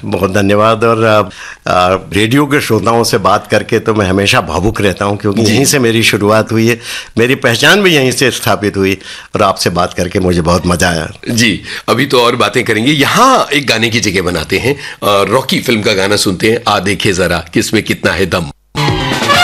बहुत धन्यवाद। और रेडियो के श्रोताओं से बात करके तो मैं हमेशा भावुक रहता हूं, क्योंकि यहीं से मेरी शुरुआत हुई है, मेरी पहचान भी यहीं से स्थापित हुई, और आपसे बात करके मुझे बहुत मजा आया। जी, अभी तो और बातें करेंगे। यहाँ एक गाने की जगह बनाते हैं, रॉकी फिल्म का गाना सुनते हैं, आ देखे जरा किसमें कितना है दम।